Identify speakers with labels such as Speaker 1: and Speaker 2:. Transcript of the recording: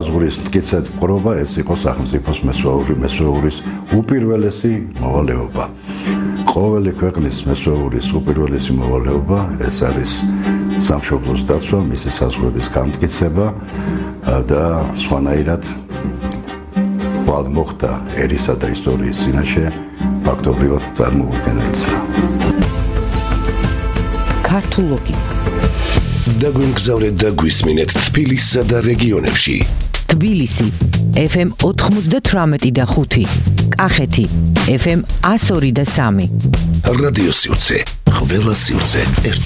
Speaker 1: საზღვრის მტკიცედ პყრობა ეს იყო სახელმწიფოს მესვეურის უპირველესი მოვალეობა. ყოველი ქვეყნის მესვეურის უპირველესი მოვალეობა ეს არის სამშობლოს დაცვა, მისი საზღვრის გამტკიცება და სხვანაირად ხვალ მოხდა ერისა და ისტორიის წინაშე ფაქტობრივად წარმოუდგენელისა.
Speaker 2: ქართულოგი
Speaker 3: დაგვიმგზავრეთ და გვისმინეთ თბილისსა და რეგიონებში.
Speaker 2: თბილისი FM 98.5, კახეთი FM 102.3.
Speaker 3: რადიო სივრცე, ყველა სივრცე ერთად.